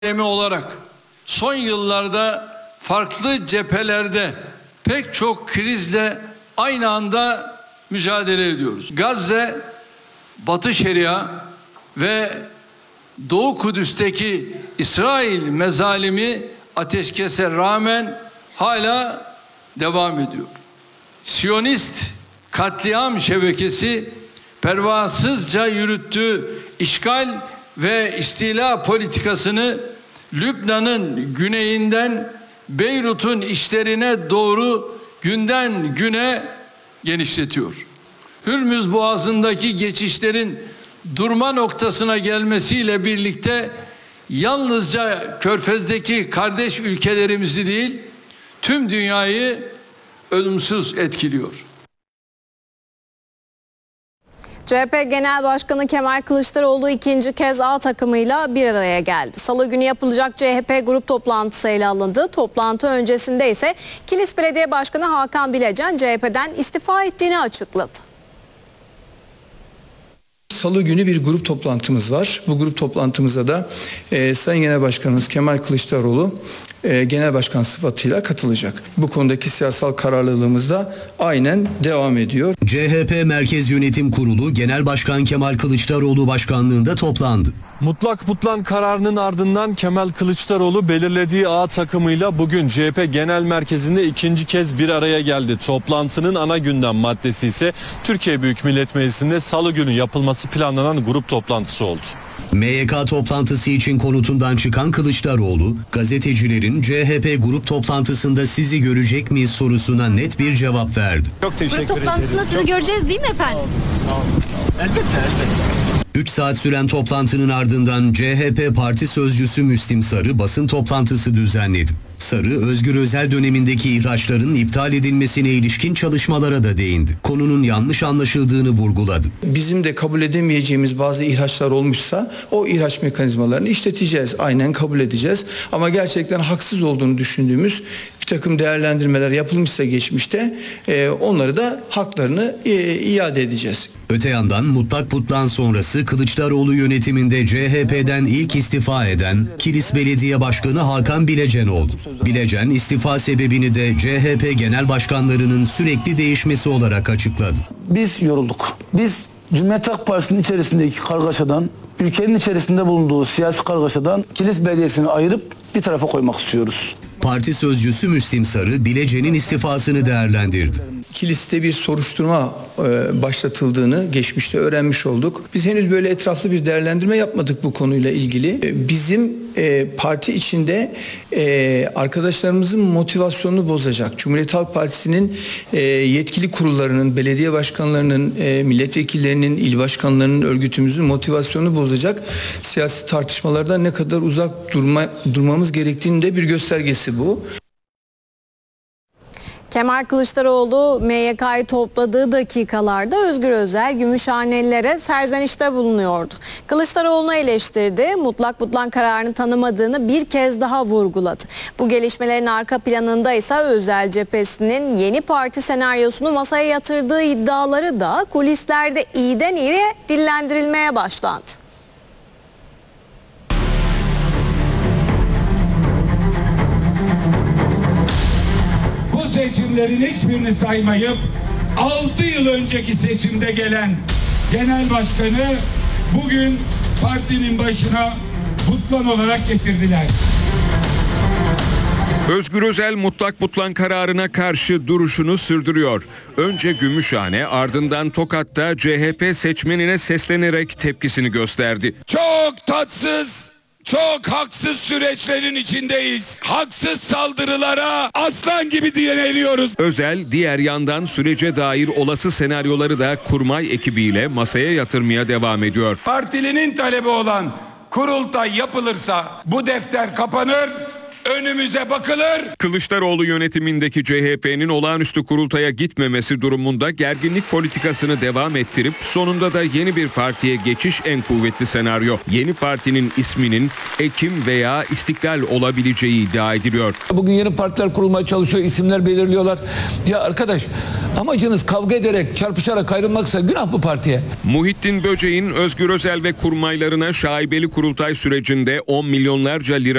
olarak son yıllarda farklı cephelerde pek çok krizle aynı anda mücadele ediyoruz. Gazze, Batı Şeria ve Doğu Kudüs'teki İsrail mezalimi ateşkese rağmen hala devam ediyor. Siyonist katliam şebekesi pervasızca yürüttüğü işgal ve istila politikasını Lübnan'ın güneyinden Beyrut'un içlerine doğru günden güne genişletiyor. Hürmüz Boğazı'ndaki geçişlerin durma noktasına gelmesiyle birlikte yalnızca Körfez'deki kardeş ülkelerimizi değil, tüm dünyayı ölümsüz etkiliyor. CHP Genel Başkanı Kemal Kılıçdaroğlu ikinci kez A takımıyla bir araya geldi. Salı günü yapılacak CHP grup toplantısı ele alındı. Toplantı öncesinde ise Kilis Belediye Başkanı Hakan Bilecen CHP'den istifa ettiğini açıkladı. Salı günü bir grup toplantımız var. Bu grup toplantımıza da Sayın Genel Başkanımız Kemal Kılıçdaroğlu Genel Başkan sıfatıyla katılacak. Bu konudaki siyasal kararlılığımız da aynen devam ediyor. CHP Merkez Yönetim Kurulu Genel Başkan Kemal Kılıçdaroğlu başkanlığında toplandı. Mutlak butlan kararının ardından Kemal Kılıçdaroğlu belirlediği A takımıyla bugün CHP Genel Merkezi'nde ikinci kez bir araya geldi. Toplantının ana gündem maddesi ise Türkiye Büyük Millet Meclisi'nde salı günü yapılması planlanan grup toplantısı oldu. MYK toplantısı için konutundan çıkan Kılıçdaroğlu, gazetecilerin CHP grup toplantısında sizi görecek miyiz sorusuna net bir cevap verdi. Çok teşekkür ederim. Grup toplantısında sizi göreceğiz değil mi efendim? Tamam. Elbette. 3 saat süren toplantının ardından CHP Parti Sözcüsü Müslim Sarı basın toplantısı düzenledi. Sarı, Özgür Özel dönemindeki ihraçların iptal edilmesine ilişkin çalışmalara da değindi. Konunun yanlış anlaşıldığını vurguladı. Bizim de kabul edemeyeceğimiz bazı ihraçlar olmuşsa o ihraç mekanizmalarını işleteceğiz. Aynen kabul edeceğiz. Ama gerçekten haksız olduğunu düşündüğümüz bir takım değerlendirmeler yapılmışsa geçmişte onları da haklarını iade edeceğiz. Öte yandan mutlak butlan sonrası Kılıçdaroğlu yönetiminde CHP'den ilk istifa eden Kilis Belediye Başkanı Hakan Bilecen oldu. Bilecen istifa sebebini de CHP genel başkanlarının sürekli değişmesi olarak açıkladı. Biz yorulduk. Biz Cumhuriyet Halk Partisi'nin içerisindeki kargaşadan, ülkenin içerisinde bulunduğu siyasi kargaşadan Kilis Belediyesi'ni ayırıp bir tarafa koymak istiyoruz. Parti sözcüsü Müslim Sarı, Bilecen'in istifasını değerlendirdi. Kilis'te bir soruşturma başlatıldığını geçmişte öğrenmiş olduk. Biz henüz böyle etraflı bir değerlendirme yapmadık bu konuyla ilgili. Bizim parti içinde arkadaşlarımızın motivasyonunu bozacak. Cumhuriyet Halk Partisi'nin yetkili kurullarının, belediye başkanlarının, milletvekillerinin, il başkanlarının, örgütümüzün motivasyonunu bozacak siyasi tartışmalardan ne kadar uzak durmamız gerektiğinin de bir göstergesi bu. Kemal Kılıçdaroğlu MYK'yı topladığı dakikalarda Özgür Özel Gümüşhanelilere serzenişte bulunuyordu. Kılıçdaroğlu'nu eleştirdi, mutlak butlan kararını tanımadığını bir kez daha vurguladı. Bu gelişmelerin arka planında ise Özel cephesinin yeni parti senaryosunu masaya yatırdığı iddiaları da kulislerde iyiden iyiye dillendirilmeye başlandı. Seçimlerin hiçbirini saymayıp 6 yıl önceki seçimde gelen genel başkanı bugün partinin başına butlan olarak getirdiler. Özgür Özel mutlak butlan kararına karşı duruşunu sürdürüyor. Önce Gümüşhane, ardından Tokat'ta CHP seçmenine seslenerek tepkisini gösterdi. Çok tatsız, çok haksız süreçlerin içindeyiz. Haksız saldırılara aslan gibi direneliyoruz. Özel diğer yandan sürece dair olası senaryoları da kurmay ekibiyle masaya yatırmaya devam ediyor. Partilinin talebi olan kurultay yapılırsa bu defter kapanır. önümüze bakılır. Kılıçdaroğlu yönetimindeki CHP'nin olağanüstü kurultaya gitmemesi durumunda gerginlik politikasını devam ettirip sonunda da yeni bir partiye geçiş en kuvvetli senaryo. Yeni partinin isminin Ekim veya İstiklal olabileceği iddia ediliyor. Bugün yeni partiler kurulmaya çalışıyor, isimler belirliyorlar. Ya arkadaş, amacınız kavga ederek, çarpışarak ayrılmaksa günah bu partiye. Muhittin Böceğin Özgür Özel ve kurmaylarına şaibeli kurultay sürecinde 10 milyonlarca lira